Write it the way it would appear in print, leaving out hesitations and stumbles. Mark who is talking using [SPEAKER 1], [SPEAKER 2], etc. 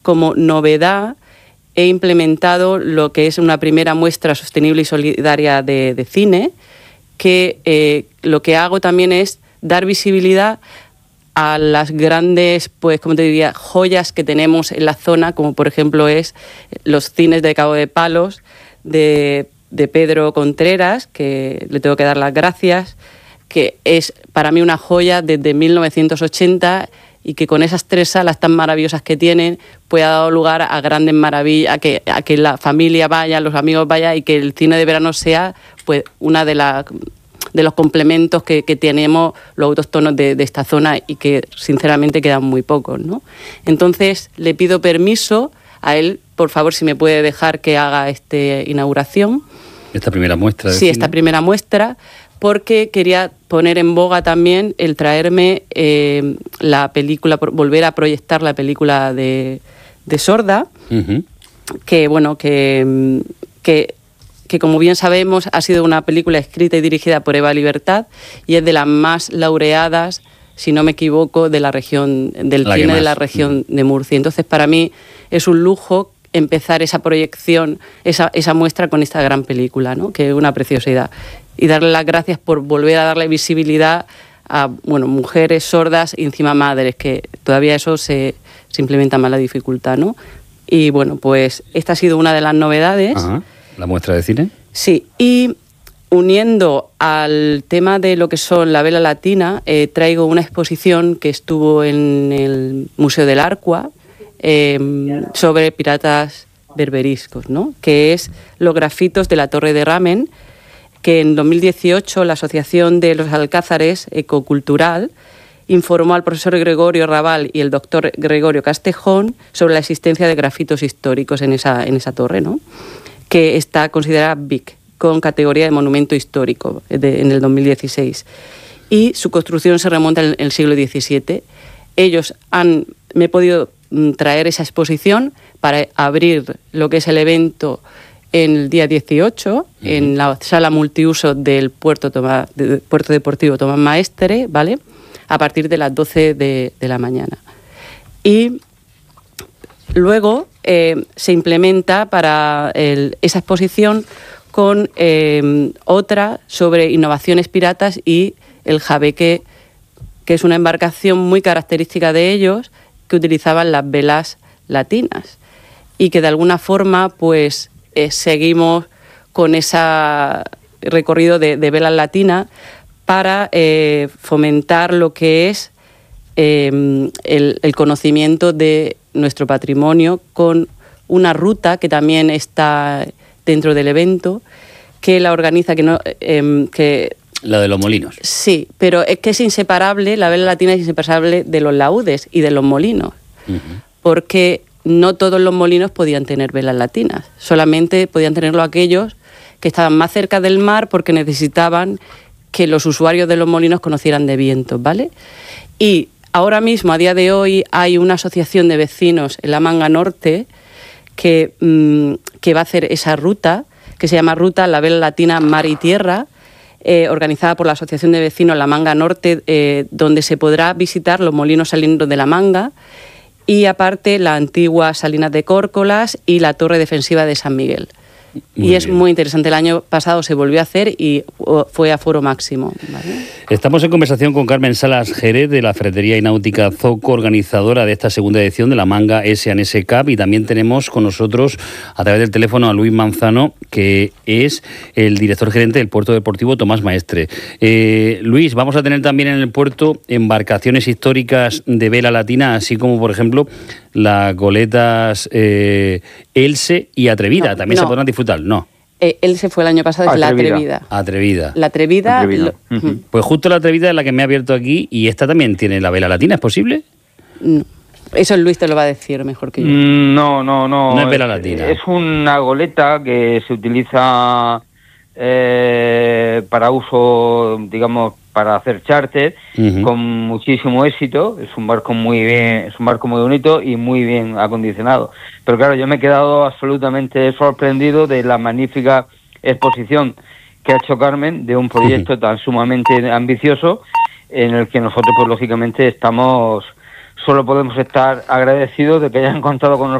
[SPEAKER 1] como novedad, he implementado lo que es una primera muestra sostenible y solidaria de cine, que lo que hago también es dar visibilidad a las grandes, pues, como te diría, joyas que tenemos en la zona, como por ejemplo es los cines de Cabo de Palos, de Pedro Contreras, que le tengo que dar las gracias, que es para mí una joya desde 1980 y que con esas 3 salas tan maravillosas que tienen, pues ha dado lugar a grandes maravillas, a que la familia vaya, los amigos vayan y que el cine de verano sea pues una de los complementos que tenemos los autóctonos de esta zona y que sinceramente quedan muy pocos, ¿no? Entonces le pido permiso a él, por favor, si me puede dejar que haga esta inauguración.
[SPEAKER 2] Esta primera muestra.
[SPEAKER 1] Sí, esta primera muestra, porque quería poner en boga también el traerme la película, volver a proyectar la película de Sorda, que bueno, que como bien sabemos ha sido una película escrita y dirigida por Eva Libertad y es de las más laureadas, si no me equivoco, de la región del cine de la región de Murcia. Entonces, para mí es un lujo empezar esa proyección, esa muestra con esta gran película, ¿no? Que es una preciosidad. Y darle las gracias por volver a darle visibilidad a mujeres sordas y encima madres, que todavía eso se implementa más la dificultad, ¿no? Y bueno, pues esta ha sido una de las novedades.
[SPEAKER 2] Ajá. ¿La muestra de cine?
[SPEAKER 1] Sí, y uniendo al tema de lo que son la vela latina, traigo una exposición que estuvo en el Museo del Arcua sobre piratas berberiscos, ¿no? Que es los grafitos de la Torre de Ramen, que en 2018 la Asociación de los Alcázares Ecocultural informó al profesor Gregorio Raval y el doctor Gregorio Castejón sobre la existencia de grafitos históricos en esa torre, ¿no? Que está considerada BIC, con categoría de monumento histórico en el 2016. Y su construcción se remonta en el siglo XVII. Me he podido traer esa exposición para abrir lo que es el evento en el día 18, en la sala multiuso del Puerto Deportivo Tomás Maestre, ¿vale? A partir de las 12 de la mañana. Y luego se implementa para esa exposición con otra sobre innovaciones piratas y el jabeque, que es una embarcación muy característica de ellos, que utilizaban las velas latinas y que de alguna forma pues seguimos con ese recorrido de velas latinas para fomentar lo que es el conocimiento de nuestro patrimonio con una ruta que también está dentro del evento, que la organiza,
[SPEAKER 2] la de los molinos.
[SPEAKER 1] Sí, pero es que es inseparable, la vela latina es inseparable de los laúdes y de los molinos, porque no todos los molinos podían tener velas latinas, solamente podían tenerlo aquellos que estaban más cerca del mar porque necesitaban que los usuarios de los molinos conocieran de vientos, ¿vale? Y ahora mismo, a día de hoy, hay una asociación de vecinos en la Manga Norte que va a hacer esa ruta, que se llama Ruta La Vela Latina Mar y Tierra, organizada por la Asociación de Vecinos La Manga Norte, donde se podrá visitar los molinos salinos de la Manga y aparte la antigua Salinas de Córcolas y la Torre Defensiva de San Miguel. Y es muy interesante. El año pasado se volvió a hacer y fue aforo máximo, ¿vale?
[SPEAKER 2] Estamos en conversación con Carmen Salas Jerez de la Ferretería y Náutica Zoco, organizadora de esta segunda edición de la Manga S&S Cup, y también tenemos con nosotros a través del teléfono a Luis Manzano, que es el director gerente del Puerto Deportivo Tomás Maestre. Luis, vamos a tener también en el puerto embarcaciones históricas de vela latina, así como por ejemplo las goletas Else y Atrevida. Se podrán disfrutar, ¿no?
[SPEAKER 1] Else fue el año pasado, es la Atrevida.
[SPEAKER 2] La Atrevida.
[SPEAKER 1] Uh-huh.
[SPEAKER 2] Pues justo la Atrevida es la que me ha abierto aquí, y esta también tiene la vela latina, ¿es posible?
[SPEAKER 1] No. Eso Luis te lo va a decir mejor que yo.
[SPEAKER 3] No.
[SPEAKER 2] No es vela latina.
[SPEAKER 3] Es una goleta que se utiliza para uso, digamos, para hacer charter, con muchísimo éxito. Es un barco muy bonito y muy bien acondicionado. Pero claro, yo me he quedado absolutamente sorprendido de la magnífica exposición que ha hecho Carmen de un proyecto tan sumamente ambicioso, en el que nosotros, pues lógicamente, solo podemos estar agradecidos de que hayan contado con nosotros